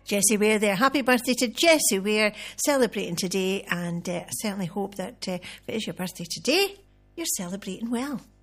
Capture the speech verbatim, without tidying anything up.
Jessie Ware there. Happy birthday to Jessie Ware, celebrating today, and uh, I certainly hope that uh, if it is your birthday today, you're celebrating well.